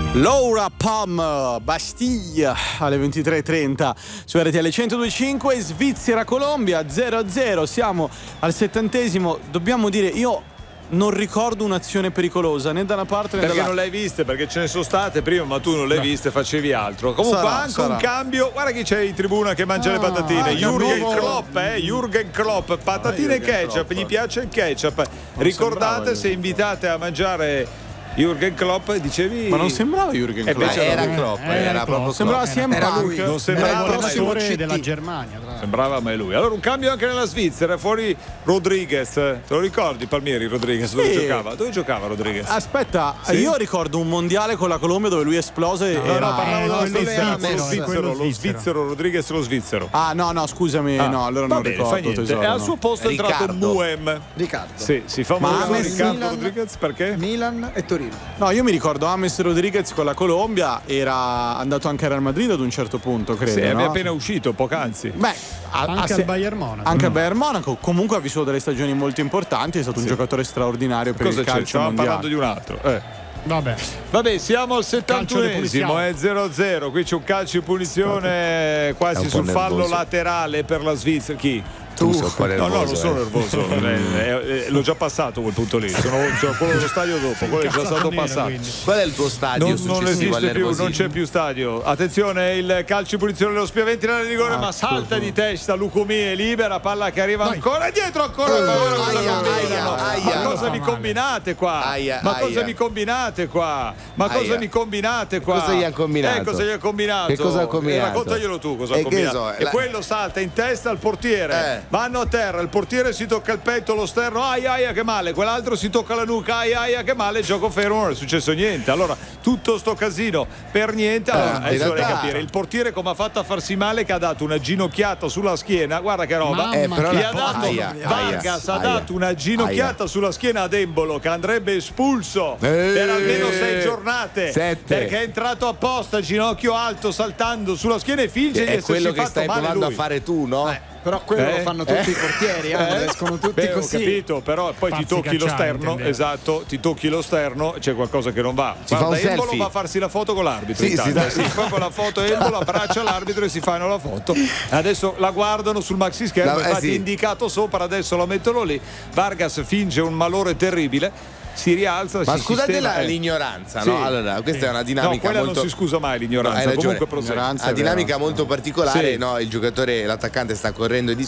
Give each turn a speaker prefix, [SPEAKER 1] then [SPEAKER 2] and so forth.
[SPEAKER 1] Laura Palmer, Bastiglia alle 23:30 su RTL 102.5. Svizzera-Colombia 0-0. Siamo al 70°. Dobbiamo dire, io non ricordo un'azione pericolosa né da una parte né
[SPEAKER 2] perché
[SPEAKER 1] dall'altra.
[SPEAKER 2] non l'hai viste, perché ce ne sono state prima, ma tu non le hai viste, facevi altro. Comunque anche un cambio. Guarda chi c'è in tribuna che mangia le patatine. Jürgen Klopp, patatine e ketchup. Gli piace il ketchup. Ricordate, se invitate a mangiare Jürgen Klopp, dicevi.
[SPEAKER 1] Ma non sembrava Jürgen Klopp.
[SPEAKER 3] Era Klopp, era proprio
[SPEAKER 1] sembrava
[SPEAKER 3] Klopp.
[SPEAKER 1] CM Punk.
[SPEAKER 2] Non sembrava
[SPEAKER 4] l'allenatore della Germania.
[SPEAKER 2] Sembrava mai lui. Allora un cambio anche nella Svizzera, fuori Rodriguez. Te lo ricordi Palmieri Rodriguez? Dove giocava? Dove giocava Rodriguez?
[SPEAKER 1] Aspetta, io ricordo un mondiale con la Colombia dove lui esplose.
[SPEAKER 2] Parlavo della Svizzera, lo
[SPEAKER 4] svizzero.
[SPEAKER 2] svizzero, Rodriguez lo svizzero.
[SPEAKER 1] Ah no, scusami, no, allora
[SPEAKER 2] Va
[SPEAKER 1] non
[SPEAKER 2] bene,
[SPEAKER 1] ricordo.
[SPEAKER 2] fa niente.
[SPEAKER 1] Tesoro,
[SPEAKER 2] E al
[SPEAKER 1] no.
[SPEAKER 2] suo posto è entrato Muem.
[SPEAKER 3] Riccardo.
[SPEAKER 2] Sì, si fa famoso Riccardo
[SPEAKER 3] Milan,
[SPEAKER 2] Rodriguez perché?
[SPEAKER 3] Milan e Torino.
[SPEAKER 1] No, io mi ricordo James Rodriguez con la Colombia, era andato anche al Real Madrid ad un certo punto, credo.
[SPEAKER 2] Sì,
[SPEAKER 1] no?
[SPEAKER 2] è appena uscito poc'anzi.
[SPEAKER 1] Beh,
[SPEAKER 4] anche al Bayern Monaco.
[SPEAKER 1] Anche al Bayern Monaco. Comunque ha vissuto delle stagioni molto importanti, è stato un giocatore straordinario per il calcio
[SPEAKER 2] Stavamo
[SPEAKER 1] mondiale.
[SPEAKER 2] parlando di un altro.
[SPEAKER 4] Vabbè,
[SPEAKER 2] siamo al 71esimo, è 0-0. Qui c'è un calcio di punizione quasi sul fallo laterale per la Svizzera. Chi?
[SPEAKER 3] Tu sei un po' nervoso.
[SPEAKER 2] No, non sono nervoso. L'ho già passato quel punto lì. Sono quello dello stadio dopo, quello è già stato passato.
[SPEAKER 3] Qual è il tuo stadio
[SPEAKER 2] Non esiste più, non c'è più stadio. Attenzione, il calcio di punizione dello Spiaventi in area di rigore, ma salta di testa. Lucumì è libera, palla che arriva ancora dietro, ancora. Ma cosa vi combinate qua? Ma cosa vi combinate qua? Cosa gli hanno combinato? Cosa gli ha combinato?
[SPEAKER 3] Che cosa ha combinato?
[SPEAKER 2] Raccontaglielo tu cosa ha combinato. E quello salta in testa al portiere. Vanno a terra, il portiere si tocca il petto, lo sterno, aia che male, quell'altro si tocca la nuca, aia che male, gioco fermo, non è successo niente. Allora, tutto sto casino per niente. Allora, adesso vorrei capire, il portiere come ha fatto a farsi male, che ha dato una ginocchiata sulla schiena, guarda che roba. Gli ha dato Vargas ha dato una ginocchiata sulla schiena ad Embolo, che andrebbe espulso per almeno 6 giornate.
[SPEAKER 3] 7.
[SPEAKER 2] Perché è entrato apposta, ginocchio alto, saltando sulla schiena e finge di essersi
[SPEAKER 3] quello che
[SPEAKER 2] fatto
[SPEAKER 3] stai
[SPEAKER 2] male
[SPEAKER 3] provando
[SPEAKER 2] lui.
[SPEAKER 3] a fare tu, no?
[SPEAKER 5] Però quello lo fanno tutti i portieri, escono tutti così.
[SPEAKER 2] Ho capito, però poi ti tocchi lo sterno, esatto, ti tocchi lo sterno, c'è qualcosa che non va. Guarda, Embolo va a farsi la foto con l'arbitro. Proprio la foto, Embolo abbraccia l'arbitro e si fanno la foto. Adesso la guardano sul maxi schermo, infatti indicato sopra, adesso lo mettono lì. Vargas finge un malore terribile. Si rialza.
[SPEAKER 3] Ma scusate l'ignoranza, no? Allora, questa è una dinamica
[SPEAKER 2] quella
[SPEAKER 3] molto.
[SPEAKER 2] non si scusa mai l'ignoranza. Comunque
[SPEAKER 3] una dinamica molto particolare, no? Il giocatore, l'attaccante sta correndo di